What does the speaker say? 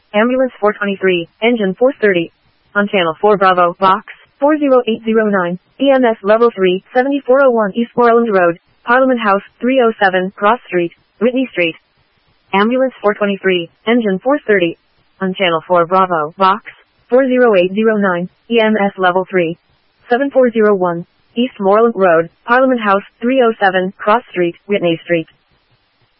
Ambulance 423, engine 430. On channel 4 Bravo, box 40809, EMS level 3, 7401 East Moreland Road, Parliament House, 307, Cross Street, Whitney Street. Ambulance 423, engine 430. On channel 4 Bravo, box 40809, EMS level 3, 7401, East Moreland Road, Parliament House, 307, Cross Street, Whitney Street.